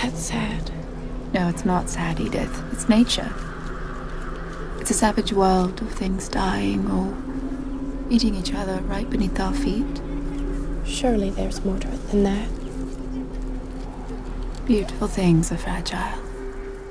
That's sad. No, it's not sad, Edith. It's nature. It's a savage world of things dying or eating each other right beneath our feet. Surely there's more to it than that. Beautiful things are fragile.